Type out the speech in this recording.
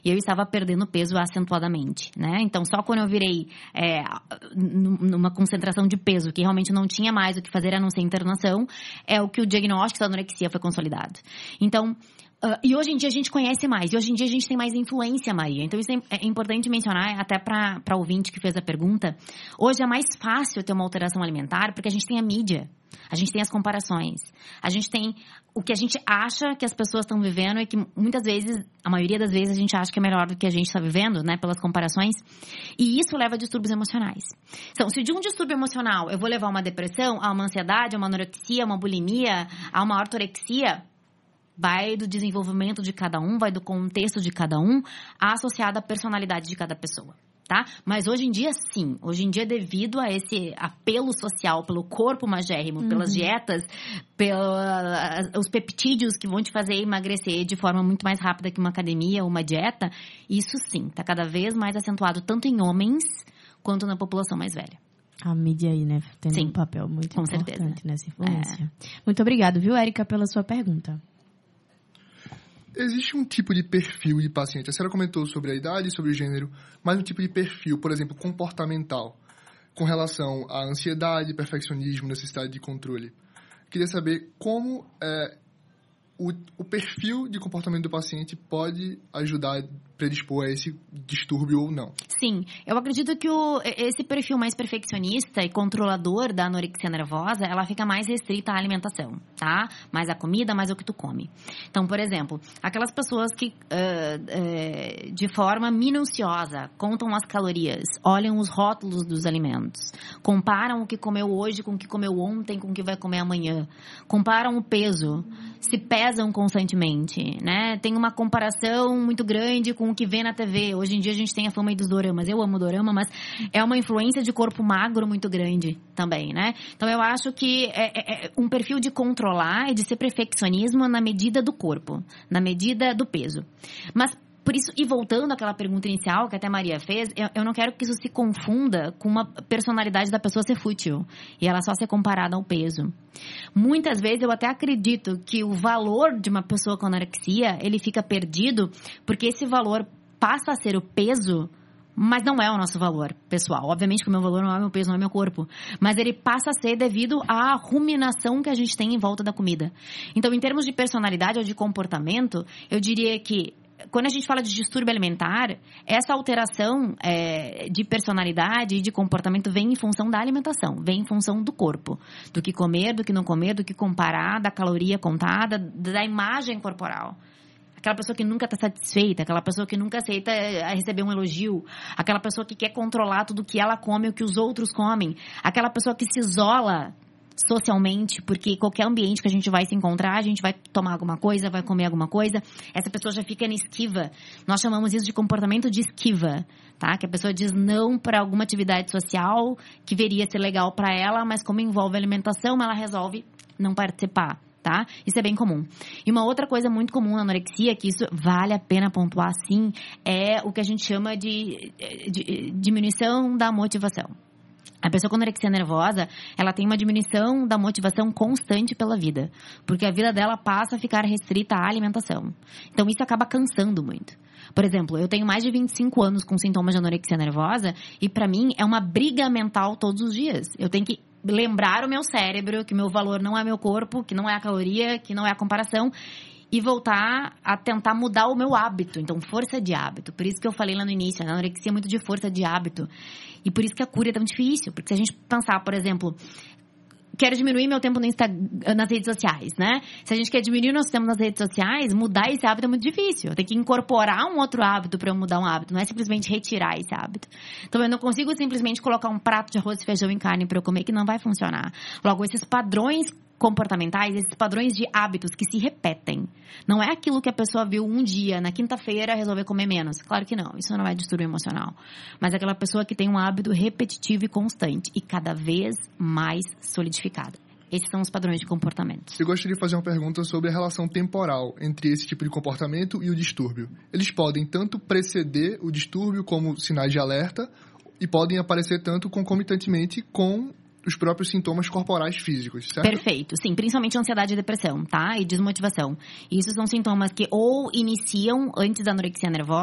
e eu estava perdendo peso acentuadamente, né? Então, só quando eu virei numa concentração de peso, que realmente não tinha mais o que fazer a não ser internação, é o que o diagnóstico da anorexia foi consolidado. Então, e hoje em dia a gente conhece mais, e hoje em dia a gente tem mais influência, Maria. Então, isso é importante mencionar, até para ouvinte que fez a pergunta. Hoje é mais fácil ter uma alteração alimentar, porque a gente tem a mídia, a gente tem as comparações, a gente tem o que a gente acha que as pessoas estão vivendo e que muitas vezes, a maioria das vezes, a gente acha que é melhor do que a gente está vivendo, né, pelas comparações. E isso leva a distúrbios emocionais. Então, se de um distúrbio emocional eu vou levar uma depressão, a uma ansiedade, a uma anorexia, a uma bulimia, a uma ortorexia, vai do desenvolvimento de cada um, vai do contexto de cada um, associado à personalidade de cada pessoa, tá? Mas hoje em dia, sim. Hoje em dia, devido a esse apelo social pelo corpo magérrimo, pelas dietas, pelos peptídeos que vão te fazer emagrecer de forma muito mais rápida que uma academia ou uma dieta, isso sim, tá cada vez mais acentuado, tanto em homens quanto na população mais velha. A mídia aí, né? Tendo um papel muito importante nessa influência. Muito obrigado, viu, Érica, pela sua pergunta. Existe um tipo de perfil de paciente. A senhora comentou sobre a idade, sobre o gênero, mas um tipo de perfil, por exemplo, comportamental, com relação à ansiedade, perfeccionismo, necessidade de controle. Queria saber como o perfil de comportamento do paciente pode ajudar a predispor a esse distúrbio ou não. Sim, eu acredito que esse perfil mais perfeccionista e controlador da anorexia nervosa, ela fica mais restrita à alimentação, tá? Mais à comida, mais ao que tu come. Então, por exemplo, aquelas pessoas que de forma minuciosa contam as calorias, olham os rótulos dos alimentos, comparam o que comeu hoje com o que comeu ontem, com o que vai comer amanhã, comparam o peso, se pesam constantemente, né? Tem uma comparação muito grande com o que vê na TV. Hoje em dia a gente tem a fama aí dos doramas. Eu amo dorama, mas é uma influência de corpo magro muito grande também, né? Então eu acho que é um perfil de controlar e de ser perfeccionismo na medida do corpo, na medida do peso. Mas por isso, e voltando àquela pergunta inicial que até a Maria fez, eu não quero que isso se confunda com uma personalidade da pessoa ser fútil e ela só ser comparada ao peso. Muitas vezes eu até acredito que o valor de uma pessoa com anorexia, ele fica perdido porque esse valor passa a ser o peso, mas não é o nosso valor pessoal. Obviamente que o meu valor não é meu peso, não é meu corpo. Mas ele passa a ser devido à ruminação que a gente tem em volta da comida. Então, em termos de personalidade ou de comportamento, eu diria que quando a gente fala de distúrbio alimentar, essa alteração de personalidade e de comportamento vem em função da alimentação, vem em função do corpo, do que comer, do que não comer, do que comparar, da caloria contada, da imagem corporal. Aquela pessoa que nunca está satisfeita, aquela pessoa que nunca aceita receber um elogio, aquela pessoa que quer controlar tudo que ela come e o que os outros comem, aquela pessoa que se isola socialmente, porque qualquer ambiente que a gente vai se encontrar, a gente vai tomar alguma coisa, vai comer alguma coisa, essa pessoa já fica na esquiva. Nós chamamos isso de comportamento de esquiva, tá? Que a pessoa diz não para alguma atividade social que veria ser legal para ela, mas como envolve alimentação, ela resolve não participar, tá? Isso é bem comum. E uma outra coisa muito comum na anorexia, que isso vale a pena pontuar sim, é o que a gente chama de diminuição da motivação. A pessoa com anorexia nervosa, ela tem uma diminuição da motivação constante pela vida. Porque a vida dela passa a ficar restrita à alimentação. Então, isso acaba cansando muito. Por exemplo, eu tenho mais de 25 anos com sintomas de anorexia nervosa e, pra mim, é uma briga mental todos os dias. Eu tenho que lembrar o meu cérebro que meu valor não é meu corpo, que não é a caloria, que não é a comparação, e voltar a tentar mudar o meu hábito. Então, força de hábito. Por isso que eu falei lá no início, a anorexia é muito de força de hábito. E por isso que a cura é tão difícil. Porque se a gente pensar, por exemplo, quero diminuir meu tempo nas redes sociais, né? Se a gente quer diminuir o nosso tempo nas redes sociais, mudar esse hábito é muito difícil. Eu tenho que incorporar um outro hábito para eu mudar um hábito. Não é simplesmente retirar esse hábito. Então, eu não consigo simplesmente colocar um prato de arroz, feijão e carne para eu comer, que não vai funcionar. Logo, esses padrões comportamentais, esses padrões de hábitos que se repetem. Não é aquilo que a pessoa viu um dia, na quinta-feira, resolver comer menos. Claro que não, isso não é distúrbio emocional. Mas é aquela pessoa que tem um hábito repetitivo e constante e cada vez mais solidificado. Esses são os padrões de comportamento. Eu gostaria de fazer uma pergunta sobre a relação temporal entre esse tipo de comportamento e o distúrbio. Eles podem tanto preceder o distúrbio como sinais de alerta e podem aparecer tanto concomitantemente com os próprios sintomas corporais físicos, certo? Perfeito, sim, principalmente ansiedade e depressão, tá? E desmotivação. Isso são sintomas que ou iniciam antes da anorexia nervosa,